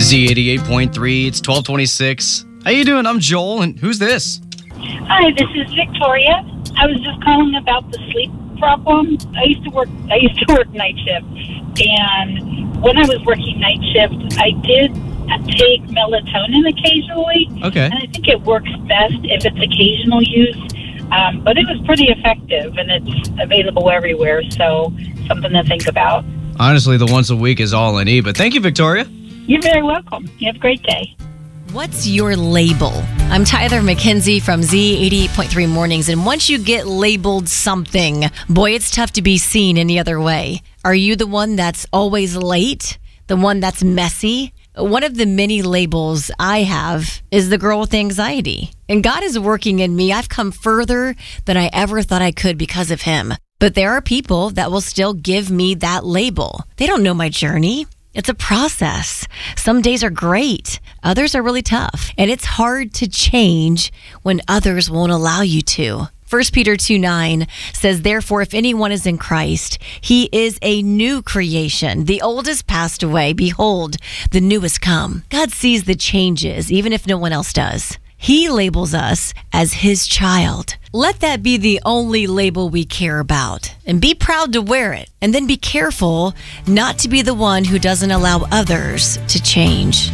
Z88.3, it's 1226. How you doing? I'm Joel, and who's this? Hi, this is Victoria. I was just calling about the sleep problem. I used to work night shift, and when I was working night shift, I did take melatonin occasionally. Okay. And I think it works best if it's occasional use. But it was pretty effective, and it's available everywhere, so something to think about. Honestly, the once a week is all I need, but thank you, Victoria. You're very welcome. You have a great day. What's your label? I'm Tyler McKenzie from Z88.3 Mornings, and once you get labeled something, boy, it's tough to be seen any other way. Are you the one that's always late? The one that's messy? One of the many labels I have is the girl with anxiety. And God is working in me. I've come further than I ever thought I could because of him. But there are people that will still give me that label. They don't know my journey. It's a process. Some days are great. Others are really tough. And it's hard to change when others won't allow you to. 1 Peter 2:9 says, therefore, if anyone is in Christ, he is a new creation. The old has passed away. Behold, the new has come. God sees the changes, even if no one else does. He labels us as his child. Let that be the only label we care about. And be proud to wear it. And then be careful not to be the one who doesn't allow others to change.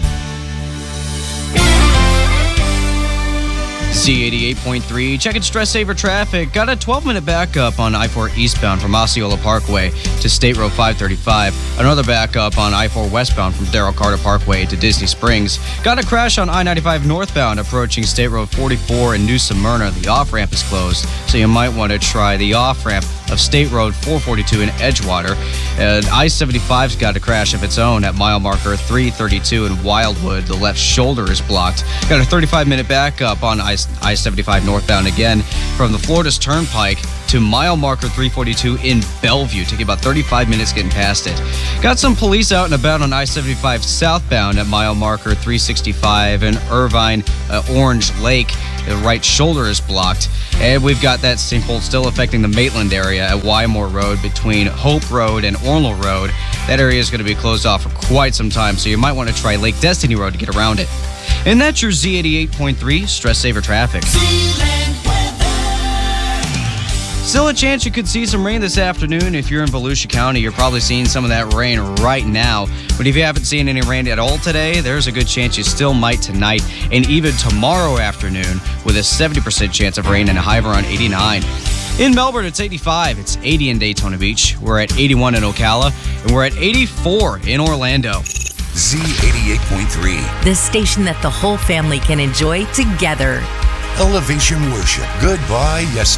Z88.3, checking stress saver traffic. Got a 12-minute backup on I-4 eastbound from Osceola Parkway to State Road 535. Another backup on I-4 westbound from Darrell Carter Parkway to Disney Springs. Got a crash on I-95 northbound approaching State Road 44 in New Smyrna. The off-ramp is closed, so you might want to try the off-ramp of State Road 442 in Edgewater. And I-75's got a crash of its own at mile marker 332 in Wildwood. The left shoulder is blocked. Got a 35-minute backup on I-75 northbound again from the Florida's Turnpike to mile marker 342 in Bellevue. Taking about 35 minutes getting past it. Got some police out and about on I-75 southbound at mile marker 365 in Irvine, Orange Lake. The right shoulder is blocked. And we've got that sinkhole still affecting the Maitland area at Wymore Road between Hope Road and Ornell Road. That area is going to be closed off for quite some time, so you might want to try Lake Destiny Road to get around it. And that's your Z88.3 Stress Saver Traffic. Still a chance you could see some rain this afternoon. If you're in Volusia County, you're probably seeing some of that rain right now. But if you haven't seen any rain at all today, there's a good chance you still might tonight and even tomorrow afternoon with a 70% chance of rain and a high of around 89. In Melbourne, it's 85. It's 80 in Daytona Beach. We're at 81 in Ocala, and we're at 84 in Orlando. Z88.3. The station that the whole family can enjoy together. Elevation Worship. Goodbye, yes.